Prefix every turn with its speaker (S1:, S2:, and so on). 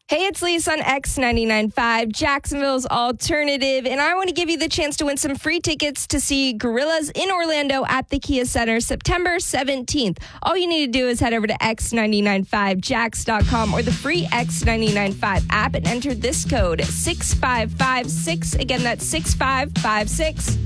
S1: Hey, it's Lisa on X99.5, Jacksonville's alternative, and I want to give you the chance to win some free tickets to see Gorillaz in Orlando at the Kia Center September 17th. All you need to do is head over to X995Jax.com or the free X995 app and enter this code 6556. Again, that's 6556.